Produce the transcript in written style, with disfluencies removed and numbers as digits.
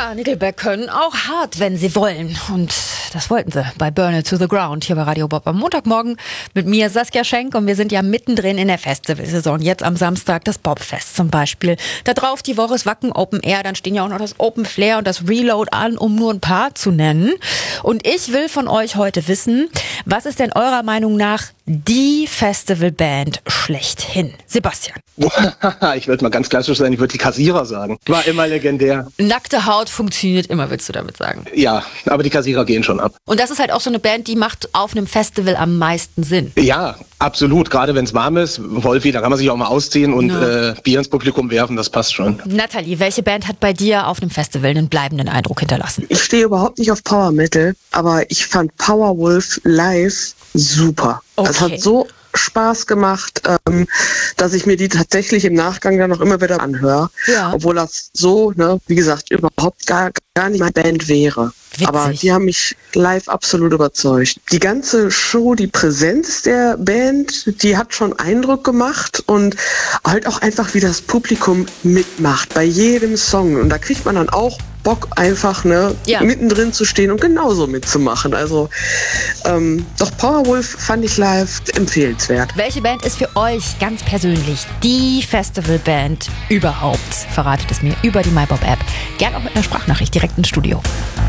Ja, Nickelback können auch hart, wenn sie wollen. Und das wollten sie bei Burn It to the Ground hier bei Radio Bob am Montagmorgen mit mir, Saskia Schenk. Und wir sind ja mittendrin in der Festivalsaison. Jetzt am Samstag das Bobfest zum Beispiel. Da drauf die Woche ist Wacken Open Air. Dann stehen ja auch noch das Open Flair und das Reload an, um nur ein paar zu nennen. Und ich will von euch heute wissen, was ist denn eurer Meinung nach die Festivalband schlechthin? Sebastian. Ich würde mal ganz klassisch sein, ich würde die Kassierer sagen. War immer legendär. Nackte Haut funktioniert immer, willst du damit sagen? Ja, aber die Kassierer gehen schon ab. Und das ist halt auch so eine Band, die macht auf einem Festival am meisten Sinn. Ja, absolut. Gerade wenn es warm ist, Wolfi, da kann man sich auch mal ausziehen und Bier ins Publikum werfen, das passt schon. Nathalie, welche Band hat bei dir auf einem Festival einen bleibenden Eindruck hinterlassen? Ich stehe überhaupt nicht auf Power Metal, aber ich fand Powerwolf live super. Okay. Es hat so Spaß gemacht, dass ich mir die tatsächlich im Nachgang dann noch immer wieder anhöre. Ja. Obwohl das so, wie gesagt, überhaupt gar nicht meine Band wäre. Witzig. Aber die haben mich live absolut überzeugt. Die ganze Show, die Präsenz der Band, die hat schon Eindruck gemacht und halt auch einfach, wie das Publikum mitmacht bei jedem Song. Und da kriegt man dann auch Bock, einfach mittendrin zu stehen und genauso mitzumachen. Also doch Powerwolf fand ich live empfehlenswert. Welche Band ist für euch ganz persönlich die Festivalband überhaupt? Verratet es mir über die MyBob-App. Gern auch mit einer Sprachnachricht direkt ins Studio.